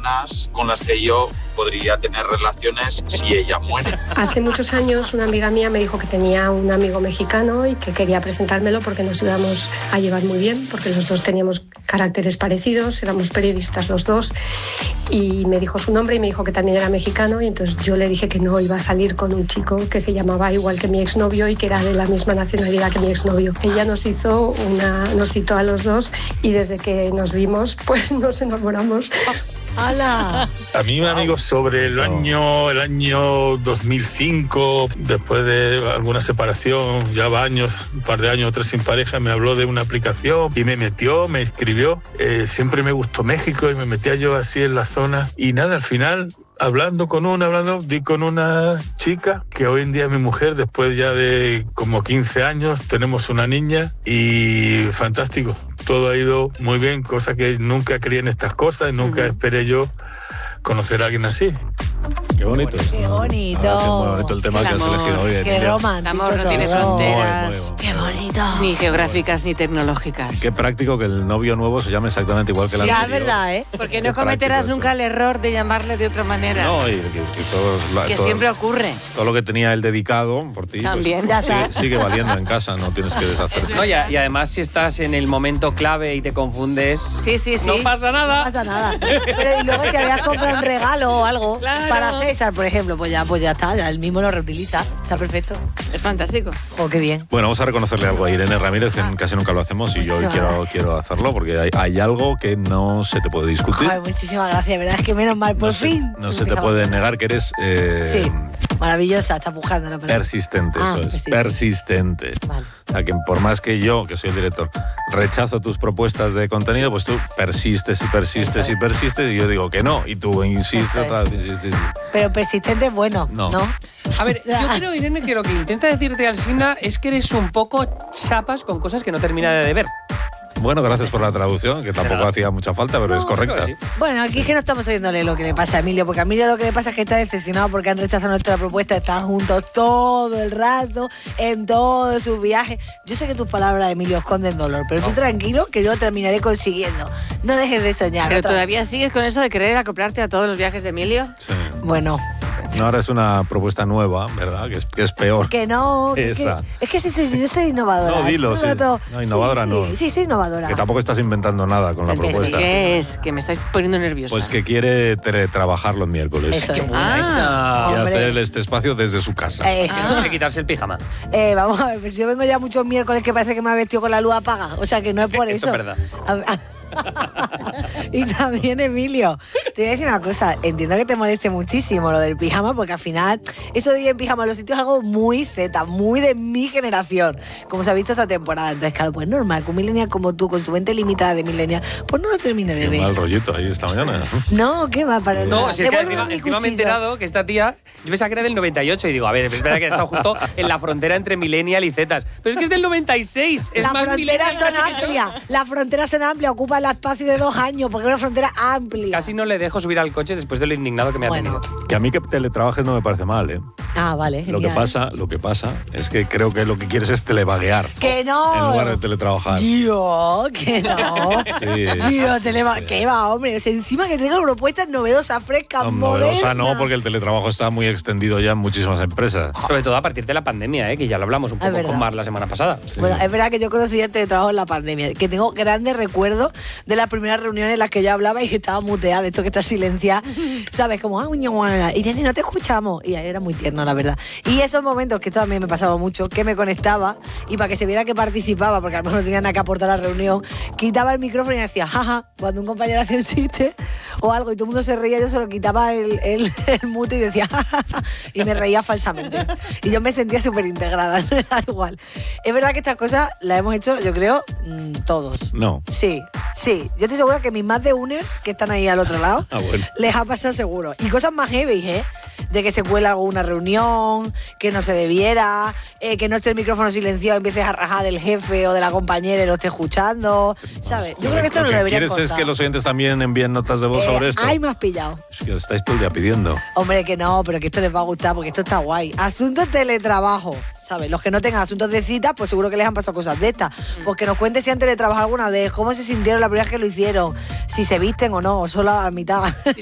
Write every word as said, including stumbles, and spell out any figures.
personas con las que yo podría tener relaciones si ella muere. Hace muchos años una amiga mía me dijo que tenía un amigo mexicano y que quería presentármelo porque nos íbamos a llevar muy bien, porque los dos teníamos caracteres parecidos, éramos periodistas los dos, y me dijo su nombre y me dijo que también era mexicano, y entonces yo le dije que no iba a salir con un chico que se llamaba igual que mi exnovio y que era de la misma nacionalidad que mi exnovio. Ella nos hizo una, nos citó a los dos y desde que nos vimos pues nos enamoramos. ¡Hala! A mí un amigo sobre el año, el año dos mil cinco, después de alguna separación, ya va años, un par de años o tres sin pareja, me habló de una aplicación y me metió, me escribió. Eh, siempre me gustó México y me metía yo así en la zona. Y nada, al final, hablando con una, hablando, di con una chica que hoy en día es mi mujer, después ya de como quince años, tenemos una niña y fantástico. Todo ha ido muy bien, cosa que nunca creí en estas cosas, nunca uh-huh. esperé yo conocer a alguien así. Qué bonito. Qué bonito. Ahora sí, muy bonito el tema el que has elegido hoy. Qué romántico. El amor no todo. tiene fronteras. Muy, muy Qué bonito. Ni geográficas ni tecnológicas. Y qué práctico que el novio nuevo se llame exactamente igual que el Sí, anterior. es verdad, ¿eh? Porque no Qué cometerás práctico nunca eso. el error de llamarle de otra manera. No, y que, que, todo, la, que todo, siempre ocurre. todo lo que tenía él dedicado por ti, También. pues, Ya sigue, está. sigue valiendo en casa, no tienes que deshacerte. No, y, a- y además si estás en el momento clave y te confundes, Sí, sí, sí. no pasa nada. No pasa nada. Pero y luego si habías comprado un regalo o algo Claro. para César, por ejemplo, pues ya, pues ya está, ya él mismo lo reutiliza. Está perfecto. Es fantástico. Oh, qué bien. Bueno, vamos a reconocerle algo a Irene Ramírez, que casi nunca lo hacemos, y yo hoy Eso. quiero, quiero hacerlo, porque hay, hay algo que no se te puede discutir. Joder, muchísimas gracias, ¿verdad? Es que menos mal, por no se, fin. no se te puede negar que eres eh, Sí, maravillosa, está buscando la palabra. persistente, Ah, eso es, persistente. persistente. Vale. O sea, que por más que yo, que soy el director, rechazo tus propuestas de contenido, pues tú persistes y persistes Eso y es. persistes, y yo digo que no, y tú insistes Eso es. otra vez, insistes. Pero persistente es bueno, No. ¿no? A ver, yo creo, Irene, que lo que intenta decirte Alsina es que eres un poco chapas con cosas que no termina de ver. Bueno, gracias por la traducción, que tampoco nada. hacía mucha falta, pero No, es correcta. creo que sí. Bueno, aquí es que no estamos oyéndole lo que le pasa a Emilio, porque a Emilio lo que le pasa es que está decepcionado porque han rechazado nuestra propuesta, están juntos todo el rato, en todos sus viajes. Yo sé que tus palabras, Emilio, esconden dolor, pero tú tranquilo que yo lo terminaré consiguiendo. No dejes de soñar. Pero otra- todavía sigues con eso de querer acoplarte a todos los viajes de Emilio. Sí. Bueno, No, ahora es una propuesta nueva, ¿verdad? Que es, que es peor. que no. que- que- Esa. es que sí, soy, yo soy innovadora. No, dilo, Todo el sí. rato- No, innovadora sí, no. Sí, sí, soy innovadora. Que tampoco estás inventando nada con la Que sí, propuesta. ¿Qué es? Que me estáis poniendo nerviosa. Pues que quiere teletrabajar los miércoles. Eso Qué es. buena Ah. esa. Y Hombre. hacer este espacio desde su casa. Eso. Ah. Hay que quitarse el pijama. Eh, vamos a ver, pues yo vengo ya muchos miércoles que parece que me ha vestido con la luz apagada. O sea que no es por Eso eso. es verdad. A- a- y también, Emilio, te voy a decir una cosa. Entiendo que te moleste muchísimo lo del pijama, porque al final, eso de ir en pijama en los sitios es algo muy Z, muy de mi generación, como se ha visto esta temporada. Entonces, claro, pues normal, que un millennial como tú, con tu mente limitada de millennial, pues no lo termine de Qué ver. mal rollito ahí esta mañana. No, ¿qué va? Para No, nada. si es que Devuélveme encima, mi encima me he cuchillo. enterado que esta tía, yo pensaba que era del noventa y ocho y digo, a ver, es verdad que ha estado justo en la frontera entre millennial y zetas. Pero es que es del noventa y seis. Es Las más fronteras millennial son casi que yo. amplias. Las fronteras son amplias, ocupan el espacio de dos años, porque es una frontera amplia. Casi no le dejo subir al coche después de lo indignado que me Bueno. ha tenido. Que a mí que teletrabajes no me parece mal, ¿eh? Ah, vale, Lo que genial. pasa, lo que pasa es que creo que lo que quieres es televaguear. ¡Que no! En lugar de teletrabajar. Yo, que no. Sí. Yo, televa... ¿Qué va, hombre? O sea, encima que tenga propuestas novedosas, frescas, No, modernas. novedosa no, porque el teletrabajo está muy extendido ya en muchísimas empresas. Sobre todo a partir de la pandemia, ¿eh? Que ya lo hablamos un Es poco verdad. con Mar la semana pasada. Sí. Bueno, es verdad que yo conocí el teletrabajo en la pandemia, que tengo grandes recuerdos de las primeras reuniones en las que yo hablaba y que estaba muteada, de esto que está silenciada, ¿sabes? Como, ah, uña, uña, Irene, no te escuchamos. Y era muy tierno, la verdad. Y esos momentos, que esto también me pasaba mucho, que me conectaba y para que se viera que participaba, porque a lo mejor no tenía nada que aportar a la reunión, quitaba el micrófono y decía, jaja, cuando un compañero hacía un chiste o algo y todo el mundo se reía, yo solo quitaba el, el, el mute y decía, jajaja, y me reía falsamente. Y yo me sentía súper integrada, no era igual. Es verdad que estas cosas las hemos hecho, yo creo, mmm, todos. No. Sí, sí. Yo estoy segura que mis más de uners que están ahí al otro lado Ah, bueno. les ha pasado seguro. Y cosas más heavy, ¿eh? De que se cuela alguna reunión, que no se debiera, eh, que no esté el micrófono silenciado y empieces a rajar del jefe o de la compañera y lo esté escuchando, ¿sabes? Yo creo que esto no lo que deberían quieres es contar. que los oyentes también envíen notas de voz Eh, sobre esto. Ay, me has pillado. Es que estáis todo el día pidiendo. Hombre, que no, pero que esto les va a gustar porque esto está guay. Asuntos de teletrabajo, ¿sabes? Los que no tengan asuntos de cita, pues seguro que les han pasado cosas de estas. Pues que nos cuenten si han teletrabajado alguna vez, cómo se sintieron la primera vez que lo hicieron, si se visten o no, o solo a mitad.